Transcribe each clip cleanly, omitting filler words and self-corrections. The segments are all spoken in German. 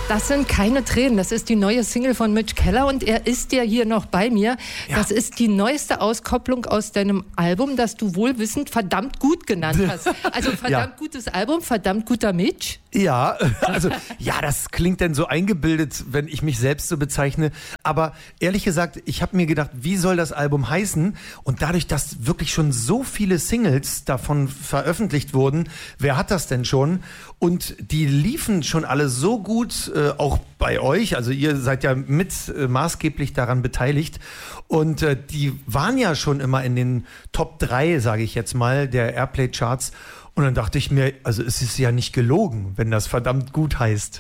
Das sind keine Tränen. Das ist die neue Single von Mitch Keller und er ist ja hier noch bei mir. Ja. Das ist die neueste Auskopplung aus deinem Album, das du wohlwissend verdammt gut genannt hast. Also verdammt gutes Album, verdammt guter Mitch. Ja, also das klingt dann so eingebildet, wenn ich mich selbst so bezeichne. Aber ehrlich gesagt, ich habe mir gedacht, wie soll das Album heißen? Und dadurch, dass wirklich schon so viele Singles davon veröffentlicht wurden, wer hat das denn schon? Und die liefen schon alle so gut, auch bei euch. Also ihr seid ja mit maßgeblich daran beteiligt. Und die waren ja schon immer in den Top 3, sage ich jetzt mal, der Airplay-Charts. Und dann dachte ich mir, also es ist ja nicht gelogen, wenn das verdammt gut heißt.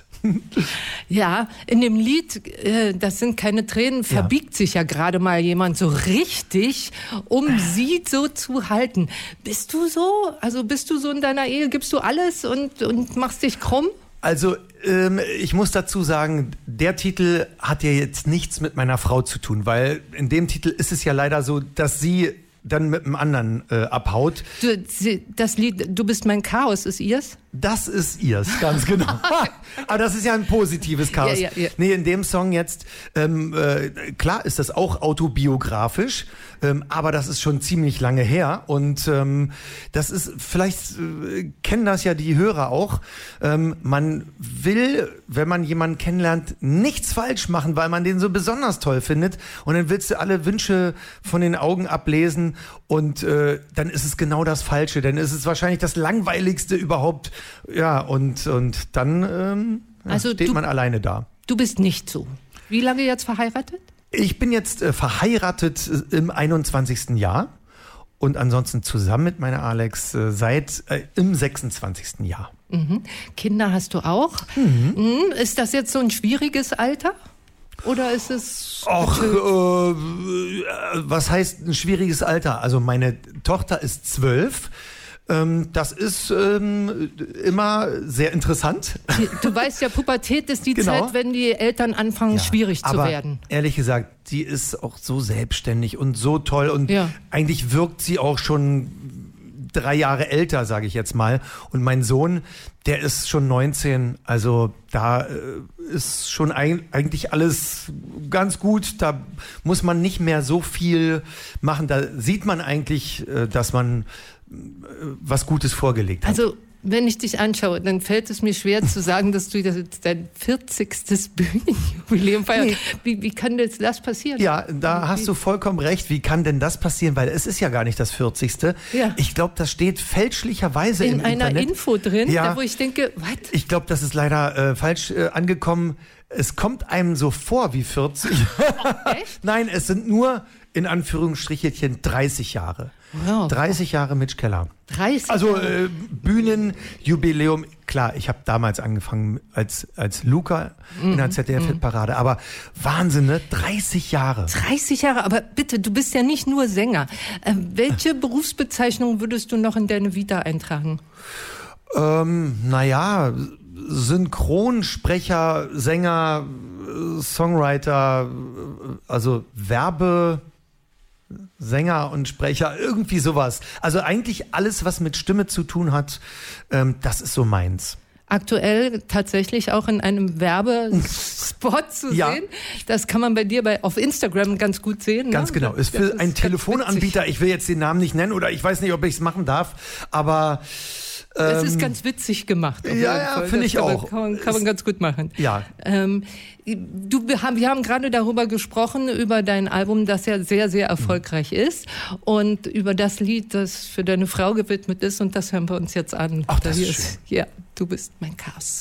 Ja, in dem Lied, das sind keine Tränen, verbiegt sich ja gerade mal jemand so richtig, um sie so zu halten. Bist du so? Also bist du so in deiner Ehe? Gibst du alles und machst dich krumm? Also ich muss dazu sagen, der Titel hat ja jetzt nichts mit meiner Frau zu tun, weil in dem Titel ist es ja leider so, dass sie dann mit dem anderen abhaut. Das Lied Du bist mein Chaos, ist ihrs? Das ist ihrs, ganz genau. Aber das ist ja ein positives Chaos. Ja. Nee, in dem Song jetzt, klar ist das auch autobiografisch, aber das ist schon ziemlich lange her. Und das ist, vielleicht kennen das ja die Hörer auch, man will, wenn man jemanden kennenlernt, nichts falsch machen, weil man den so besonders toll findet. Und dann willst du alle Wünsche von den Augen ablesen und dann ist es genau das Falsche. Dann ist es wahrscheinlich das Langweiligste überhaupt. Ja, und dann steht man alleine da. Du bist nicht so. Wie lange jetzt verheiratet? Ich bin jetzt verheiratet im 21. Jahr und ansonsten zusammen mit meiner Alex seit im 26. Jahr. Mhm. Kinder hast du auch? Mhm. Ist das jetzt so ein schwieriges Alter? Oder ist es... was heißt ein schwieriges Alter? Also meine Tochter ist 12. Das ist immer sehr interessant. Du weißt ja, Pubertät ist die Zeit, wenn die Eltern anfangen, schwierig zu werden. Ehrlich gesagt, sie ist auch so selbstständig und so toll und eigentlich wirkt sie auch schon 3 Jahre älter, sage ich jetzt mal. Und mein Sohn, der ist schon 19, also da ist schon eigentlich alles ganz gut. Da muss man nicht mehr so viel machen. Da sieht man eigentlich, dass man was Gutes vorgelegt hat. Also wenn ich dich anschaue, dann fällt es mir schwer zu sagen, dass du jetzt dein 40. Bühnenjubiläum feierst. Nee. Wie kann denn das passieren? Ja, da hast du vollkommen recht. Wie kann denn das passieren? Weil es ist ja gar nicht das 40. Ja. Ich glaube, das steht fälschlicherweise im Internet. In einer Info drin, da wo ich denke, was? Ich glaube, das ist leider falsch angekommen. Es kommt einem so vor wie 40. Oh, echt? Nein, es sind nur in Anführungsstrichelchen 30 Jahre. Wow. 30 Jahre Mitch Keller. 30 Also Bühnenjubiläum. Klar, ich habe damals angefangen als Luca in der ZDF-Hitparade. Aber Wahnsinn, ne? 30 Jahre. 30 Jahre, aber bitte, du bist ja nicht nur Sänger. Welche Berufsbezeichnung würdest du noch in deine Vita eintragen? Synchronsprecher, Sänger, Songwriter, also Sänger und Sprecher, irgendwie sowas. Also eigentlich alles, was mit Stimme zu tun hat, das ist so meins. Aktuell tatsächlich auch in einem Werbespot zu sehen. Das kann man bei dir auf Instagram ganz gut sehen. Ganz genau. Ist für einen Telefonanbieter, ich will jetzt den Namen nicht nennen oder ich weiß nicht, ob ich es machen darf, aber... Das ist ganz witzig gemacht. Ja, finde ich auch. Kann man ganz gut machen. Ja. Wir haben gerade darüber gesprochen, über dein Album, das ja sehr, sehr erfolgreich ist und über das Lied, das für deine Frau gewidmet ist und das hören wir uns jetzt an. Ach, das ist schön. Ja, Du bist mein Chaos.